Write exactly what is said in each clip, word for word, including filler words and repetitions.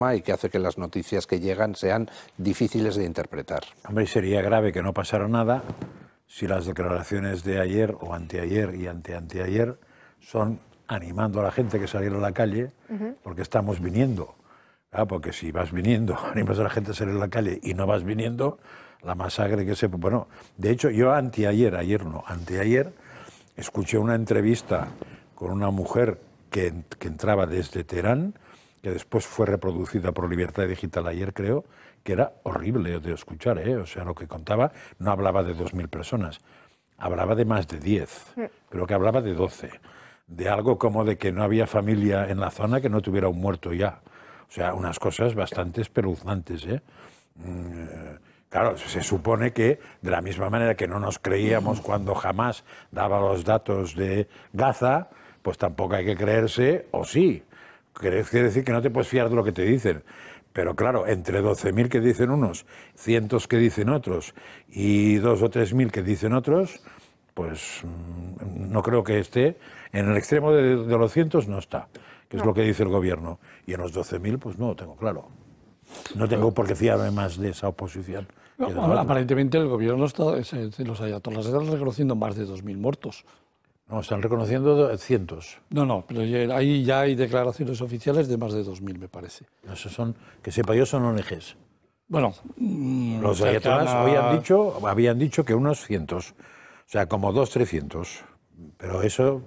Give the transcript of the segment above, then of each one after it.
y que hace que las noticias que llegan sean difíciles de interpretar. Hombre, sería grave que no pasara nada si las declaraciones de ayer o anteayer y anteanteayer son animando a la gente que saliera a la calle porque estamos viniendo. Ah, porque si vas viniendo, animas a la gente a salir a la calle y no vas viniendo, la masacre que se... Bueno, de hecho, yo anteayer, ayer no, anteayer, escuché una entrevista con una mujer que, que entraba desde Teherán, que después fue reproducida por Libertad Digital ayer, creo, que era horrible de escuchar, ¿eh? O sea, lo que contaba no hablaba de dos mil personas, hablaba de más de diez, pero que hablaba de doce, de algo como de que no había familia en la zona que no tuviera un muerto ya. O sea, unas cosas bastante espeluznantes, ¿eh? Mm, claro, se supone que de la misma manera que no nos creíamos cuando Hamás daba los datos de Gaza, pues tampoco hay que creerse, o sí. Quiere decir que no te puedes fiar de lo que te dicen. Pero claro, entre doce mil que dicen unos, cientos que dicen otros y dos o tres mil que dicen otros, pues no creo que esté. En el extremo de, de los cientos no está, que es no. lo que dice el gobierno. Y en los doce mil, pues no lo tengo claro. No tengo por qué fiarme más de esa oposición. No, que de aparentemente el gobierno, está, los ayatolás están reconociendo más de dos mil muertos. No, están reconociendo cientos. No, no, pero ahí ya hay declaraciones oficiales de más de dos mil, me parece. Esos son, que sepa yo, son O N Ges. Bueno, los ayatolás a... hoy han dicho, habían dicho que unos cientos, o sea, como dos, trescientos. Pero eso,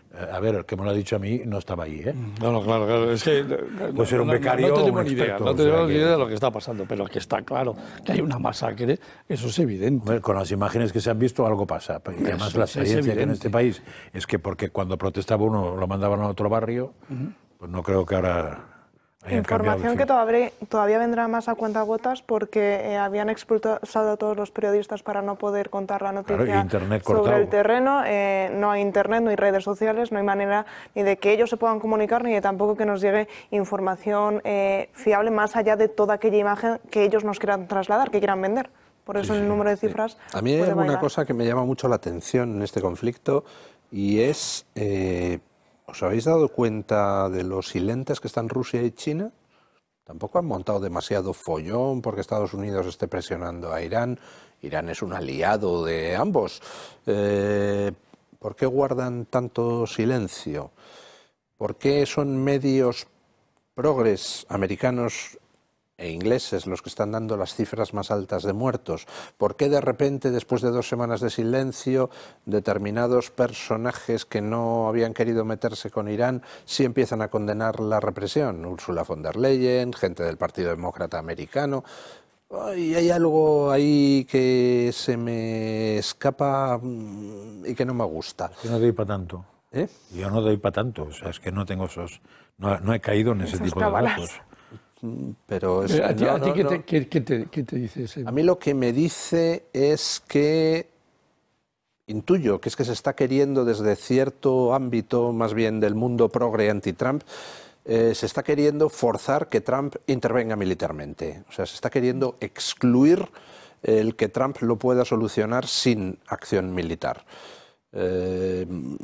a ver, el que me lo ha dicho a mí no estaba ahí, ¿eh? No, no, claro, claro. Es que pues era un becario. No, no tenemos ni idea, no tenemos ni idea de lo que está pasando, pero que está claro que hay una masacre, eso es evidente. Bueno, con las imágenes que se han visto algo pasa. Y además eso, la experiencia que en este país es que porque cuando protestaba uno lo mandaban a otro barrio, uh-huh. pues no creo que ahora... Información que todavía, todavía vendrá más a cuentagotas porque eh, habían expulsado a todos los periodistas para no poder contar la noticia claro, internet sobre cortado. el terreno. Eh, no hay internet, no hay redes sociales, no hay manera ni de que ellos se puedan comunicar ni de tampoco que nos llegue información eh, fiable más allá de toda aquella imagen que ellos nos quieran trasladar, que quieran vender. Por eso sí, el número de cifras... Sí. A mí hay una cosa que me llama mucho la atención en este conflicto y es... Eh, ¿Os habéis dado cuenta de los silentes que están Rusia y China? Tampoco han montado demasiado follón porque Estados Unidos esté presionando a Irán. Irán es un aliado de ambos. Eh, ¿Por qué guardan tanto silencio? ¿Por qué son medios progres americanos e ingleses los que están dando las cifras más altas de muertos? ¿Por qué de repente, después de dos semanas de silencio, determinados personajes que no habían querido meterse con Irán sí empiezan a condenar la represión? Ursula von der Leyen, gente del Partido Demócrata Americano. Y hay algo ahí que se me escapa y que no me gusta. Yo no doy para tanto. ¿Eh? Yo no doy para tanto. O sea, es que no tengo esos... No, no he caído en ese Esas tipo cabalas. de datos. Pero es, ¿A ti, no, a ti no, ¿qué, no. te, qué, qué, te, qué te dice ese? A mí lo que me dice es que intuyo que es que se está queriendo desde cierto ámbito, más bien del mundo progre anti-Trump, eh, se está queriendo forzar que Trump intervenga militarmente. O sea, se está queriendo excluir el que Trump lo pueda solucionar sin acción militar. Eh,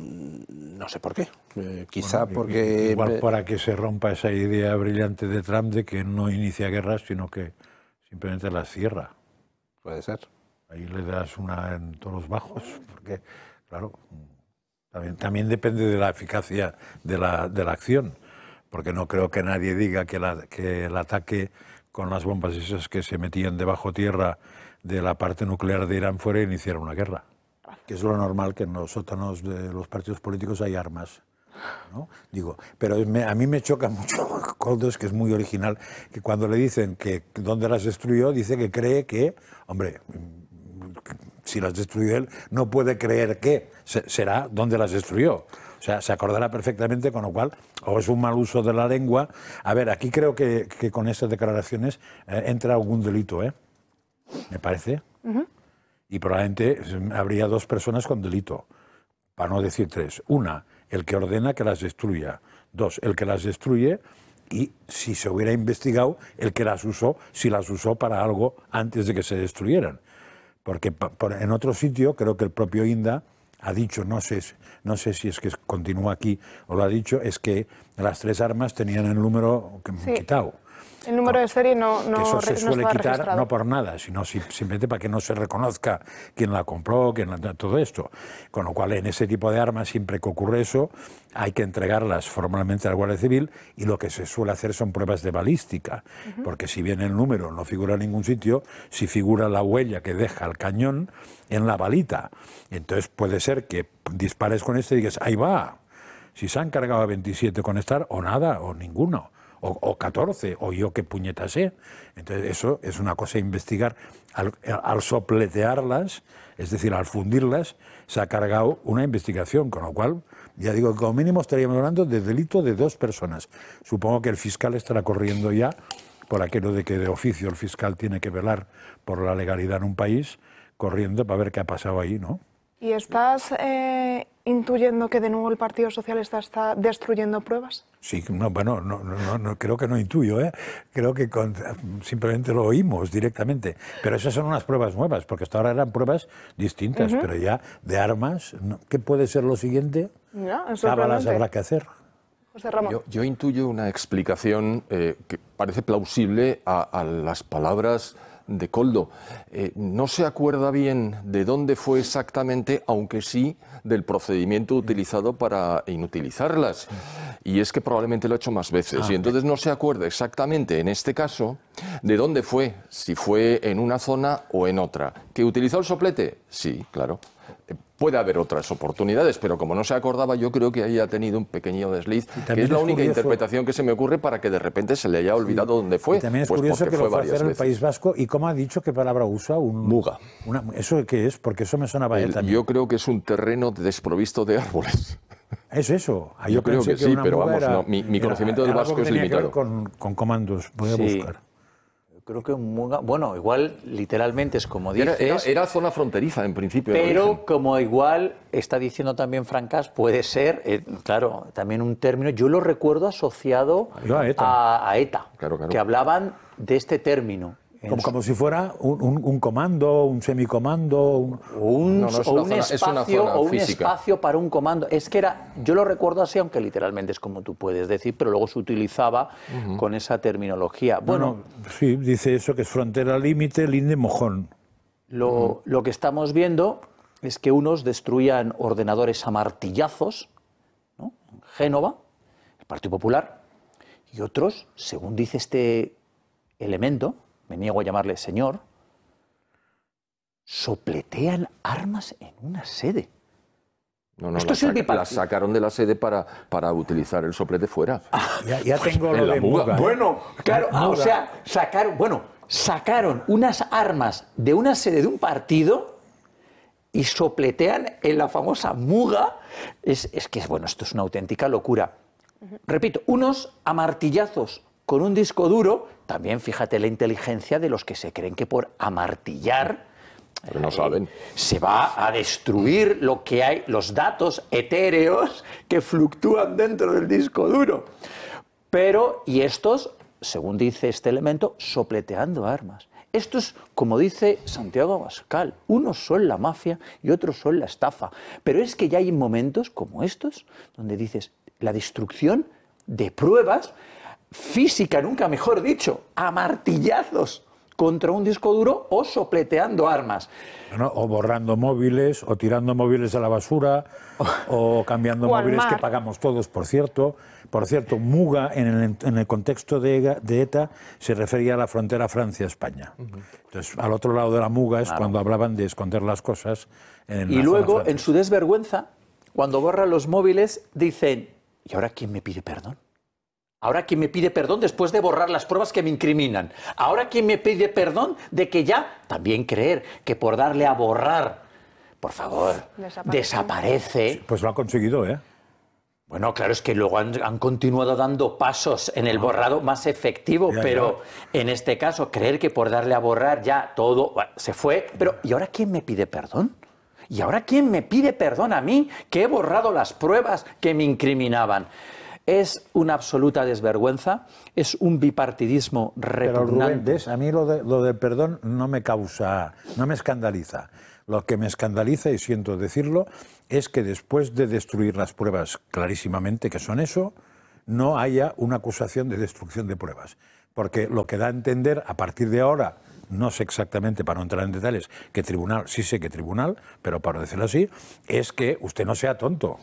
no sé por qué, eh, quizá bueno, porque... Igual para que se rompa esa idea brillante de Trump de que no inicia guerras, sino que simplemente las cierra. Puede ser. Ahí le das una en todos los bajos, porque, claro, también, también depende de la eficacia de la, de la acción, porque no creo que nadie diga que, la, que el ataque con las bombas esas que se metían debajo tierra de la parte nuclear de Irán fuera a iniciar una guerra. Que es lo normal, que en los sótanos de los partidos políticos hay armas, ¿no? Digo, pero me, a mí me choca mucho Koldos, que es muy original, que cuando le dicen que dónde las destruyó, dice que cree que, hombre, si las destruyó él, no puede creer que será dónde las destruyó. O sea, se acordará perfectamente, con lo cual, o es un mal uso de la lengua. A ver, aquí creo que, que con estas declaraciones eh, entra algún delito, ¿eh? Me parece. Uh-huh. Y probablemente habría dos personas con delito, para no decir tres. Una, el que ordena que las destruya. Dos, el que las destruye y, si se hubiera investigado, el que las usó, si las usó para algo antes de que se destruyeran. Porque en otro sitio, creo que el propio Inda ha dicho, no sé, no sé si es que continúa aquí o lo ha dicho, es que las tres armas tenían el número sí. quitado. El número de serie no, no, eso se no suele está quitar registrado. no por nada, sino simplemente para que no se reconozca quién la compró, quién la, todo esto. Con lo cual, en ese tipo de armas, siempre que ocurre eso, hay que entregarlas formalmente a la Guardia Civil, y lo que se suele hacer son pruebas de balística, uh-huh. porque si bien el número no figura en ningún sitio, si figura la huella que deja el cañón en la balita. Entonces puede ser que dispares con este y digas, ahí va, si se han cargado a veintisiete con estar, o nada, o ninguno. O, o catorce, o yo qué puñeta sé. Entonces eso es una cosa a investigar. Al, al sopletearlas, es decir, al fundirlas, se ha cargado una investigación, con lo cual, ya digo, como mínimo estaríamos hablando de delito de dos personas. Supongo que el fiscal estará corriendo ya por aquello de que de oficio el fiscal tiene que velar por la legalidad en un país, corriendo para ver qué ha pasado ahí, ¿no? ¿Y estás eh, intuyendo que de nuevo el Partido Socialista está destruyendo pruebas? Sí, no, bueno, no, no, no, creo que no intuyo, ¿eh? Creo que con, simplemente lo oímos directamente. Pero esas son unas pruebas nuevas, porque hasta ahora eran pruebas distintas, uh-huh. pero ya de armas, ¿no? ¿Qué puede ser lo siguiente? No, Cábalas habrá que hacer. José Ramón. Yo, yo intuyo una explicación eh, que parece plausible a, a las palabras de Koldo. Eh, no se acuerda bien de dónde fue exactamente, aunque sí del procedimiento utilizado para inutilizarlas. Y es que probablemente lo ha hecho más veces. Ah, y entonces no se acuerda exactamente, en este caso, de dónde fue, si fue en una zona o en otra. ¿Que utilizó el soplete? Sí, claro. Puede haber otras oportunidades, pero como no se acordaba, yo creo que ahí ha tenido un pequeño desliz, que es la única curioso, interpretación que se me ocurre para que de repente se le haya olvidado sí, dónde fue. Y también es pues curioso que lo fue a hacer en el País Vasco. ¿Y cómo ha dicho qué palabra usa? Un, Muga. Una, ¿Eso qué es? Porque eso me sonaba el, también. Yo creo que es un terreno desprovisto de árboles. ¿Es eso? Yo, yo creo que, que sí, pero vamos, era, no, mi, mi era, conocimiento era del vasco es limitado. Con, con comandos, voy a sí. buscar. Creo que un muga, bueno, igual literalmente es como dices. Era, era, era zona fronteriza en principio. Pero como igual está diciendo también Francas, puede ser, eh, claro, también un término, yo lo recuerdo asociado a ETA, a, a ETA claro, claro. que hablaban de este término. Como, como si fuera un, un, un comando, un semicomando, un, un, no, no, o un zona, espacio o un espacio para un comando. Es que era, yo lo recuerdo así, aunque literalmente es como tú puedes decir, pero luego se utilizaba uh-huh. con esa terminología. Bueno, bueno, sí, dice eso que es frontera límite, linde mojón. Lo, uh-huh. lo que estamos viendo es que unos destruían ordenadores a martillazos, ¿no? En Génova, el Partido Popular, y otros, según dice este elemento, me niego a llamarle señor, sopletean armas en una sede. No, no, las saca, la sacaron de la sede para, para utilizar el soplete fuera. Ah, ya ya pues, tengo lo de muga. muga. Bueno, claro, ah, o sea, sacaron, bueno, sacaron unas armas de una sede de un partido y sopletean en la famosa muga. Es, es que, bueno, esto es una auténtica locura. Uh-huh. Repito, unos amartillazos con un disco duro, también fíjate la inteligencia de los que se creen que por amartillar Pero no saben. eh, se va a destruir lo que hay, los datos etéreos que fluctúan dentro del disco duro. Pero, y estos, según dice este elemento, sopleteando armas. Esto es, como dice Santiago Abascal, unos son la mafia y otros son la estafa. Pero es que ya hay momentos como estos, donde dices, la destrucción de pruebas física, nunca mejor dicho, a martillazos contra un disco duro o sopleteando armas. Bueno, o borrando móviles, o tirando móviles a la basura, o cambiando o móviles que pagamos todos, por cierto. Por cierto, muga, en el, en el contexto de, de ETA, se refería a la frontera Francia-España. Uh-huh. Entonces, al otro lado de la muga es claro. cuando hablaban de esconder las cosas en Y la luego, zona en su desvergüenza, cuando borran los móviles, dicen, ¿y ahora quién me pide perdón? Ahora quién me pide perdón después de borrar las pruebas que me incriminan. Ahora quién me pide perdón de que ya, también creer que por darle a borrar, por favor, desaparece. desaparece. Sí, pues lo ha conseguido, ¿eh? Bueno, claro, es que luego han, han continuado dando pasos en el borrado más efectivo, ya, pero ya. En este caso, creer que por darle a borrar ya todo bueno, se fue. Pero, ¿y ahora quién me pide perdón? ¿Y ahora quién me pide perdón a mí que he borrado las pruebas que me incriminaban? Es una absoluta desvergüenza, es un bipartidismo repugnante. Pero Rubén, ¿ves? A mí lo, de, lo del perdón no me causa, no me escandaliza. Lo que me escandaliza, y siento decirlo, es que después de destruir las pruebas clarísimamente, que son eso, no haya una acusación de destrucción de pruebas. Porque lo que da a entender, a partir de ahora, no sé exactamente, para no entrar en detalles, qué tribunal, sí sé qué tribunal, pero para decirlo así, es que usted no sea tonto.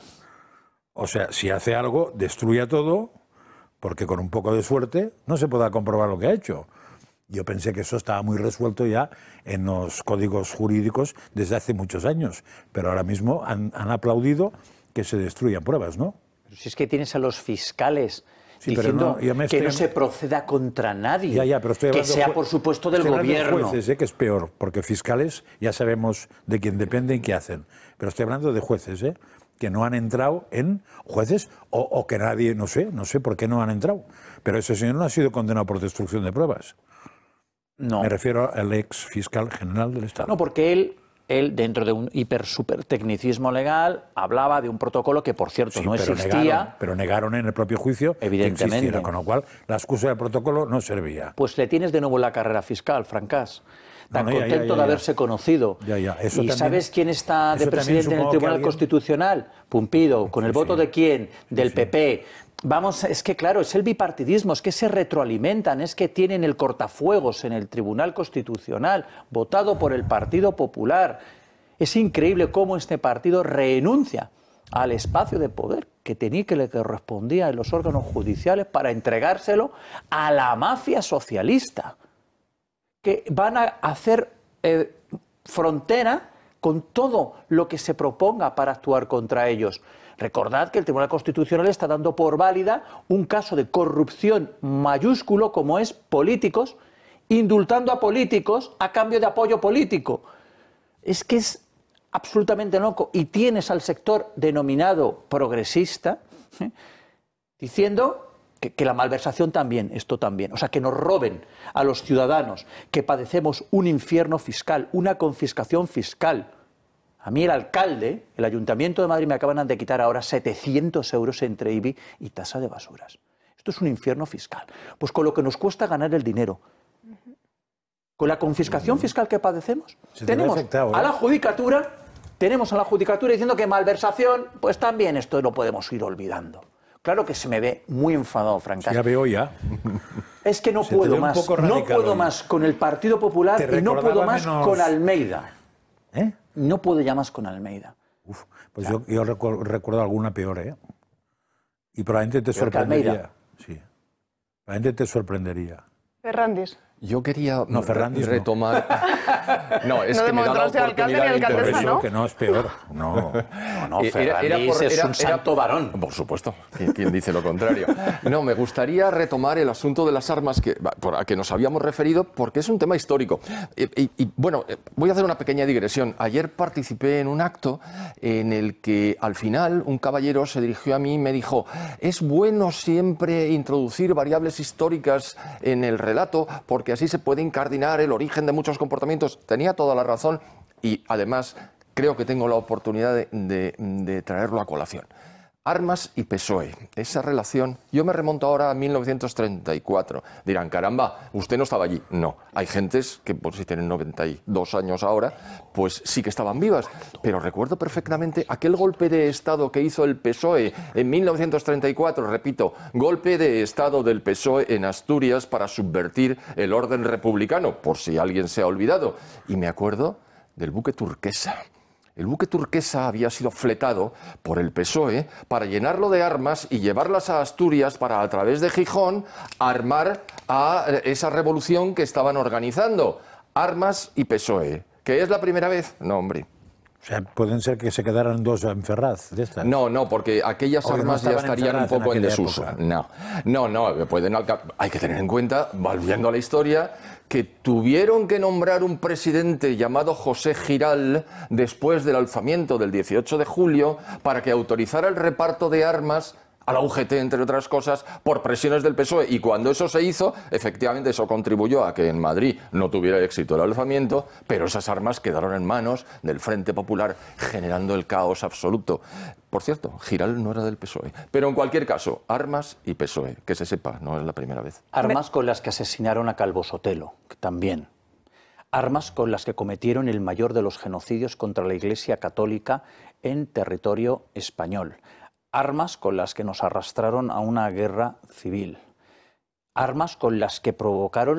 O sea, si hace algo, destruya todo, porque con un poco de suerte no se pueda comprobar lo que ha hecho. Yo pensé que eso estaba muy resuelto ya en los códigos jurídicos desde hace muchos años, pero ahora mismo han, han aplaudido que se destruyan pruebas, ¿no? Pero si es que tienes a los fiscales sí, diciendo no, que estoy... no se proceda contra nadie, ya, ya, pero estoy que sea por supuesto del gobierno. De jueces, ¿eh? Que es peor, porque fiscales ya sabemos de quién depende y qué hacen, pero estoy hablando de jueces, ¿eh? Que no han entrado en jueces o, o que nadie, no sé, no sé por qué no han entrado, pero ese señor no ha sido condenado por destrucción de pruebas. No. Me refiero al ex fiscal general del Estado. No, porque él, él dentro de un hiper super tecnicismo legal, hablaba de un protocolo que, por cierto, sí, no pero existía. Negaron, pero negaron en el propio juicio Evidentemente. que existiera, con lo cual la excusa del protocolo no servía. Pues le tienes de nuevo la carrera fiscal, Francás. Tan no, no, ya, contento ya, ya, de haberse conocido. Ya, ya. Eso ¿Y también, sabes quién está de presidente en el Tribunal alguien... Constitucional? Pumpido. ¿Con el sí, voto sí. de quién? Del sí, P P. Vamos, es que claro, es el bipartidismo, es que se retroalimentan, es que tienen el cortafuegos en el Tribunal Constitucional, votado por el Partido Popular. Es increíble cómo este partido renuncia al espacio de poder que tenía, que le correspondía en los órganos judiciales, para entregárselo a la mafia socialista, que van a hacer eh, frontera con todo lo que se proponga para actuar contra ellos. Recordad que el Tribunal Constitucional está dando por válida un caso de corrupción mayúsculo, como es políticos, indultando a políticos a cambio de apoyo político. Es que es absolutamente loco. Y tienes al sector denominado progresista ¿eh? diciendo que, que la malversación también, esto también. O sea, que nos roben a los ciudadanos, que padecemos un infierno fiscal, una confiscación fiscal. A mí el alcalde, el Ayuntamiento de Madrid, me acaban de quitar ahora setecientos euros entre I B I y tasa de basuras. Esto es un infierno fiscal. Pues con lo que nos cuesta ganar el dinero, con la confiscación fiscal que padecemos, tenemos afectado, ¿eh? a la judicatura, tenemos a la judicatura diciendo que malversación, pues también esto lo podemos ir olvidando. Claro que se me ve muy enfadado, Francás. Ya veo ya. Es que no Se puedo te ve un más, poco no radical puedo hoy. más con el Partido Popular Te y no puedo recordaba más menos- con Almeida. ¿Eh? No puedo ya más con Almeida. Uf, pues yo, yo recu- recuerdo alguna peor, ¿eh? Y probablemente te ¿Peor que Almeida? sorprendería. Sí. Probablemente te sorprendería. Ferrandis. Yo quería No, Fernández no. retomar... No, es No que me da la demostrarse alcalde oportunidad ni de Por alcaldesa, intervenir. eso ¿no? que no es peor. No. No, no, Eh, era- era Fernández por- es era- un era- santo varón. Por supuesto, ¿quién, quién dice lo contrario? No, me gustaría retomar el asunto de las armas que, por- a que nos habíamos referido, porque es un tema histórico. Y, y- y, bueno, eh, voy a hacer una pequeña digresión. Ayer participé en un acto en el que al final un caballero se dirigió a mí y me dijo: es bueno siempre introducir variables históricas en el relato, porque así se puede incardinar el origen de muchos comportamientos. Tenía toda la razón. Y además creo que tengo la oportunidad de, de- de traerlo a colación. Armas y P S O E, esa relación, yo me remonto ahora a mil novecientos treinta y cuatro. Dirán, caramba, usted no estaba allí. No, hay gentes que, por si tienen noventa y dos años ahora, pues sí que estaban vivas. Pero recuerdo perfectamente aquel golpe de Estado que hizo el P S O E en mil novecientos treinta y cuatro, repito, golpe de Estado del P S O E en Asturias para subvertir el orden republicano, por si alguien se ha olvidado. Y me acuerdo del buque Turquesa. El buque Turquesa había sido fletado por el P S O E para llenarlo de armas y llevarlas a Asturias para, a través de Gijón, armar a esa revolución que estaban organizando. Armas y P S O E. ¿Que es la primera vez? No, hombre. O sea, pueden ser que se quedaran dos en Ferraz de estas. No, no, porque aquellas O que no armas ya estaban en estarían un Ferraz en poco en aquella desuso. época. No, no, no, pueden alca- hay que tener en cuenta, volviendo a la historia, que tuvieron que nombrar un presidente llamado José Giral después del alzamiento del dieciocho de julio para que autorizara el reparto de armas a la U G T, entre otras cosas, por presiones del P S O E. Y cuando eso se hizo, efectivamente eso contribuyó a que en Madrid no tuviera éxito el alzamiento, pero esas armas quedaron en manos del Frente Popular, generando el caos absoluto. Por cierto, Giral no era del P S O E. Pero en cualquier caso, armas y P S O E, que se sepa, no es la primera vez. Armas con las que asesinaron a Calvo Sotelo, que también. Armas con las que cometieron el mayor de los genocidios contra la Iglesia Católica en territorio español. Armas con las que nos arrastraron a una guerra civil. armas con las que provocaron